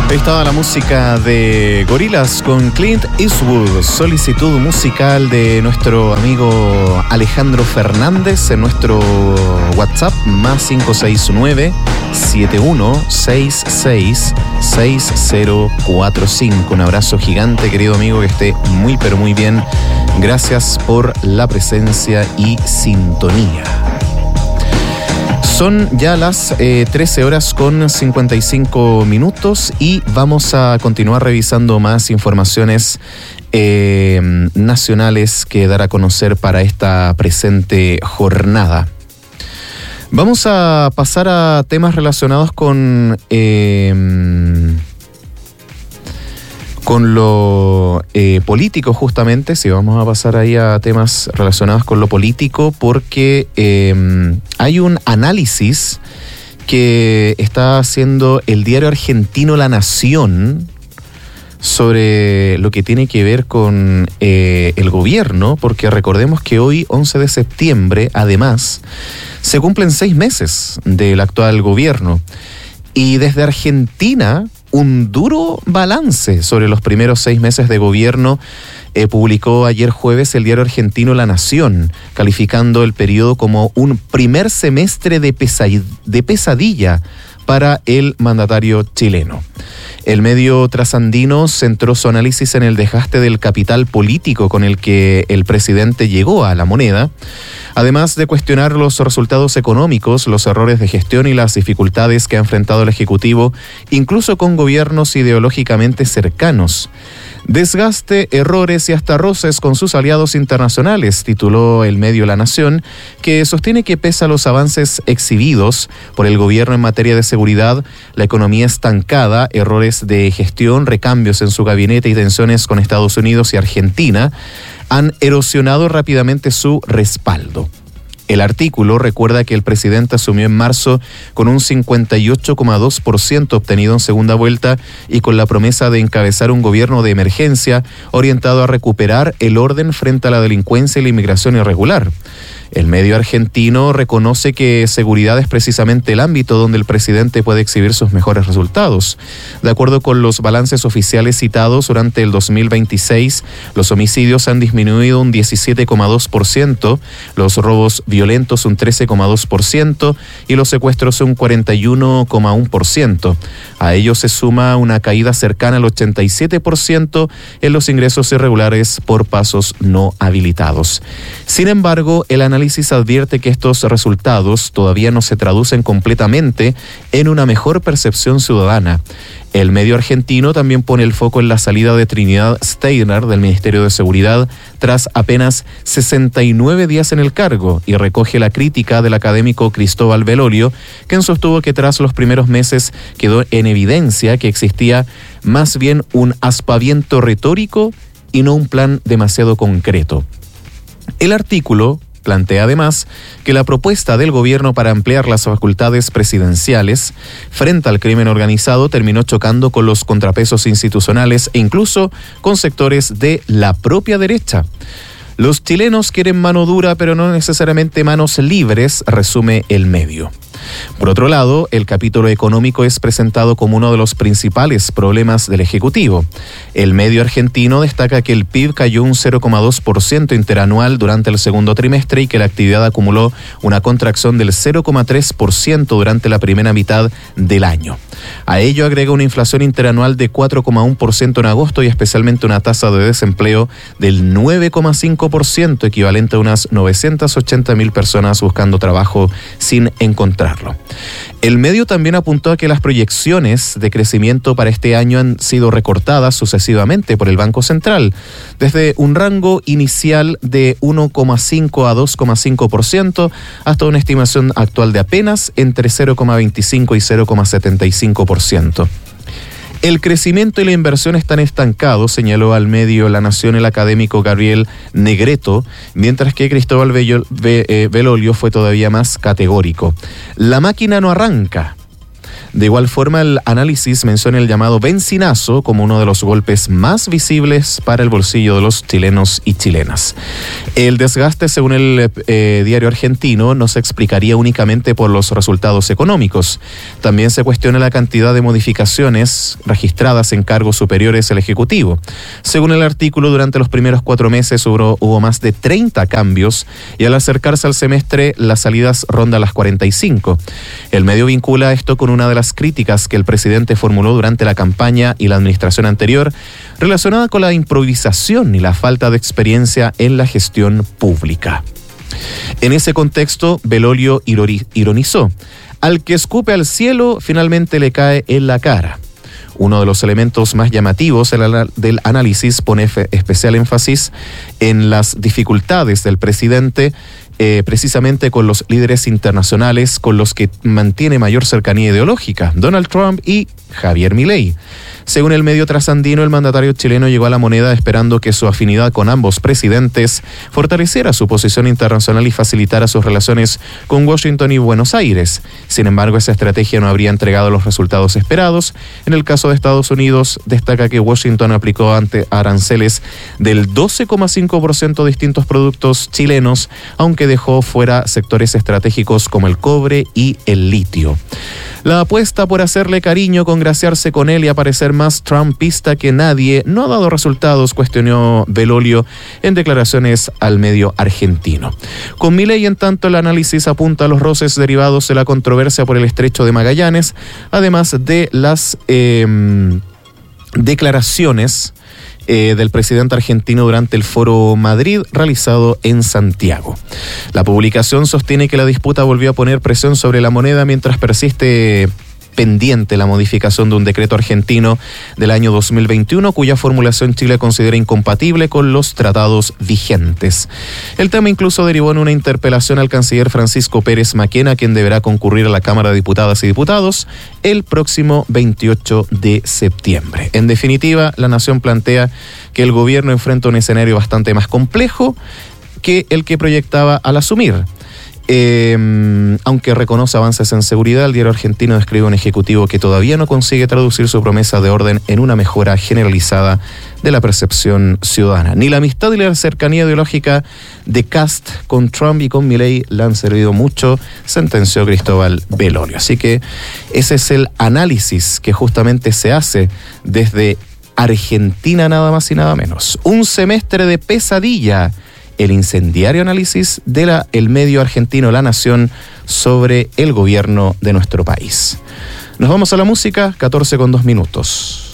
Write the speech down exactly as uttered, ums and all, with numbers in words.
Ahí estaba la música de Gorillaz con Clint Eastwood, solicitud musical de nuestro amigo Alejandro Fernández en nuestro WhatsApp, más cinco seis nueve, siete uno seis seis, seis cero cuatro cinco. Un abrazo gigante, querido amigo, que esté muy pero muy bien. Gracias por la presencia y sintonía. Son ya las eh, trece horas con cincuenta y cinco minutos y vamos a continuar revisando más informaciones eh, nacionales que dar a conocer para esta presente jornada. Vamos a pasar a temas relacionados con... Eh, con lo eh, político, justamente. Sí, vamos a pasar ahí a temas relacionados con lo político, porque eh, hay un análisis que está haciendo el diario argentino La Nación sobre lo que tiene que ver con eh, el gobierno, porque recordemos que hoy, once de septiembre, además, se cumplen seis meses del actual gobierno. Y desde Argentina, un duro balance sobre los primeros seis meses de gobierno eh, publicó ayer jueves el diario argentino La Nación, calificando el periodo como un primer semestre de, pesad- de pesadilla para el mandatario chileno. El medio trasandino centró su análisis en el desgaste del capital político con el que el presidente llegó a la moneda, además de cuestionar los resultados económicos, los errores de gestión y las dificultades que ha enfrentado el Ejecutivo, incluso con gobiernos ideológicamente cercanos. Desgaste, errores y hasta roces con sus aliados internacionales, tituló el medio La Nación, que sostiene que pese a los avances exhibidos por el gobierno en materia de seguridad, la economía estancada, errores de gestión, recambios en su gabinete y tensiones con Estados Unidos y Argentina han erosionado rápidamente su respaldo. El artículo recuerda que el presidente asumió en marzo con un cincuenta y ocho coma dos por ciento obtenido en segunda vuelta y con la promesa de encabezar un gobierno de emergencia orientado a recuperar el orden frente a la delincuencia y la inmigración irregular. El medio argentino reconoce que seguridad es precisamente el ámbito donde el presidente puede exhibir sus mejores resultados. De acuerdo con los balances oficiales citados, durante el dos mil veintiséis, los homicidios han disminuido un diecisiete coma dos por ciento, los robos violentos un trece coma dos por ciento y los secuestros un cuarenta y uno coma uno por ciento. A ello se suma una caída cercana al ochenta y siete por ciento en los ingresos irregulares por pasos no habilitados. Sin embargo, el análisis análisis advierte que estos resultados todavía no se traducen completamente en una mejor percepción ciudadana. El medio argentino también pone el foco en la salida de Trinidad Steiner del Ministerio de Seguridad tras apenas sesenta y nueve días en el cargo y recoge la crítica del académico Cristóbal Belolio, quien sostuvo que tras los primeros meses quedó en evidencia que existía más bien un aspaviento retórico y no un plan demasiado concreto. El artículo plantea además que la propuesta del gobierno para ampliar las facultades presidenciales frente al crimen organizado terminó chocando con los contrapesos institucionales e incluso con sectores de la propia derecha. Los chilenos quieren mano dura, pero no necesariamente manos libres, resume el medio. Por otro lado, el capítulo económico es presentado como uno de los principales problemas del Ejecutivo. El medio argentino destaca que el P I B cayó un cero coma dos por ciento interanual durante el segundo trimestre y que la actividad acumuló una contracción del cero coma tres por ciento durante la primera mitad del año. A ello agrega una inflación interanual de cuatro coma uno por ciento en agosto y especialmente una tasa de desempleo del nueve coma cinco por ciento, equivalente a unas novecientas ochenta mil personas buscando trabajo sin encontrarlo. El medio también apuntó a que las proyecciones de crecimiento para este año han sido recortadas sucesivamente por el Banco Central, desde un rango inicial de uno coma cinco a dos coma cinco por ciento hasta una estimación actual de apenas entre cero coma veinticinco y cero coma setenta y cinco por ciento. El crecimiento y la inversión están estancados, señaló al medio La Nación el académico Gabriel Negreto, mientras que Cristóbal Belolio fue todavía más categórico. La máquina no arranca. De igual forma, el análisis menciona el llamado bencinazo como uno de los golpes más visibles para el bolsillo de los chilenos y chilenas. El desgaste, según el eh, diario argentino, no se explicaría únicamente por los resultados económicos. También se cuestiona la cantidad de modificaciones registradas en cargos superiores al Ejecutivo. Según el artículo, durante los primeros cuatro meses hubo, hubo más de treinta cambios y al acercarse al semestre las salidas rondan las cuarenta y cinco. El medio vincula esto con una de las críticas que el presidente formuló durante la campaña y la administración anterior relacionada con la improvisación y la falta de experiencia en la gestión pública. En ese contexto, Belolio ironizó: al que escupe al cielo finalmente le cae en la cara. Uno de los elementos más llamativos del análisis pone especial énfasis en las dificultades del presidente, eh, precisamente con los líderes internacionales con los que mantiene mayor cercanía ideológica, Donald Trump y Javier Milei. Según el medio trasandino, el mandatario chileno llegó a la moneda esperando que su afinidad con ambos presidentes fortaleciera su posición internacional y facilitara sus relaciones con Washington y Buenos Aires. Sin embargo, esa estrategia no habría entregado los resultados esperados. En el caso de Estados Unidos, destaca que Washington aplicó ante aranceles del doce coma cinco por ciento a distintos productos chilenos, aunque dejó fuera sectores estratégicos como el cobre y el litio. La apuesta por hacerle cariño, congraciarse con él y aparecer más trumpista que nadie no ha dado resultados, cuestionó Belolio en declaraciones al medio argentino. Con Milei, en tanto, el análisis apunta a los roces derivados de la controversia por el Estrecho de Magallanes, además de las eh, declaraciones Eh, del presidente argentino durante el Foro Madrid realizado en Santiago. La publicación sostiene que la disputa volvió a poner presión sobre la moneda mientras persiste pendiente la modificación de un decreto argentino del año dos mil veintiuno, cuya formulación Chile considera incompatible con los tratados vigentes. El tema incluso derivó en una interpelación al canciller Francisco Pérez Maquena, quien deberá concurrir a la Cámara de Diputadas y Diputados el próximo veintiocho de septiembre. En definitiva, la Nación plantea que el gobierno enfrenta un escenario bastante más complejo que el que proyectaba al asumir. Eh, aunque reconoce avances en seguridad, el diario argentino describe un ejecutivo que todavía no consigue traducir su promesa de orden en una mejora generalizada de la percepción ciudadana. Ni la amistad ni la cercanía ideológica de Kast con Trump y con Milei le han servido mucho, sentenció Cristóbal Belolio. Así que ese es el análisis que justamente se hace desde Argentina, nada más y nada menos. Un semestre de pesadilla. El incendiario análisis de la, el medio argentino La Nación sobre el gobierno de nuestro país. Nos vamos a la música, catorce con dos minutos.